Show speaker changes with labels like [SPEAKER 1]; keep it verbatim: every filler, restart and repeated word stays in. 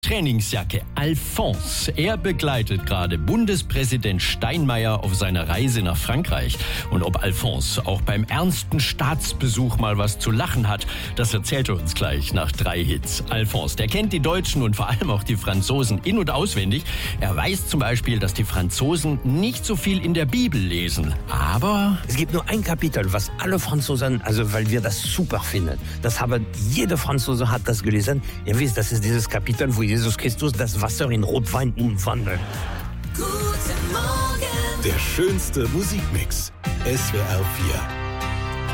[SPEAKER 1] Trainingsjacke. Alphonse. Er begleitet gerade Bundespräsident Steinmeier auf seiner Reise nach Frankreich. Und ob Alphonse auch beim ernsten Staatsbesuch mal was zu lachen hat, das erzählt er uns gleich nach drei Hits. Alphonse, der kennt die Deutschen und vor allem auch die Franzosen in- und auswendig. Er weiß zum Beispiel, dass die Franzosen nicht so viel in der Bibel lesen. Aber
[SPEAKER 2] es gibt nur ein Kapitel, was alle Franzosen, also weil wir das super finden. Das haben jeder Franzose hat das gelesen. Ihr wisst, das ist dieses Kapitel, wo Jesus Christus das Wasser in Rotwein umwandelt.
[SPEAKER 3] Guten Morgen.
[SPEAKER 4] Der schönste Musikmix. S W R vier.